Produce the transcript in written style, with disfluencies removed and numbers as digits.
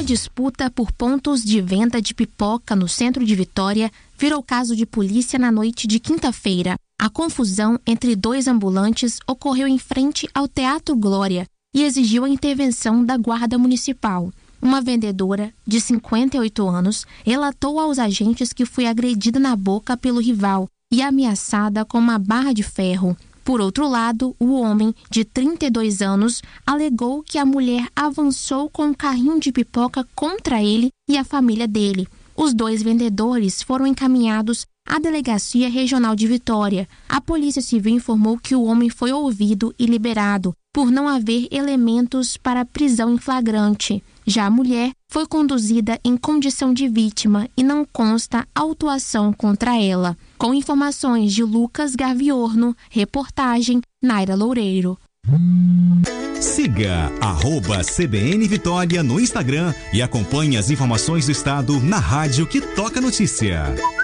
disputa por pontos de venda de pipoca no centro de Vitória virou caso de polícia na noite de quinta-feira. A confusão entre dois ambulantes ocorreu em frente ao Teatro Glória e exigiu a intervenção da Guarda Municipal. Uma vendedora de 58 anos relatou aos agentes que foi agredida na boca pelo rival e ameaçada com uma barra de ferro. Por outro lado, o homem, de 32 anos, alegou que a mulher avançou com um carrinho de pipoca contra ele e a família dele. Os dois vendedores foram encaminhados à Delegacia Regional de Vitória. A Polícia Civil informou que o homem foi ouvido e liberado, por não haver elementos para prisão em flagrante. Já a mulher foi conduzida em condição de vítima e não consta autuação contra ela. Com informações de Lucas Gaviorno, reportagem Naira Loureiro. Siga @CBN Vitória no Instagram e acompanhe as informações do estado na rádio que toca notícia.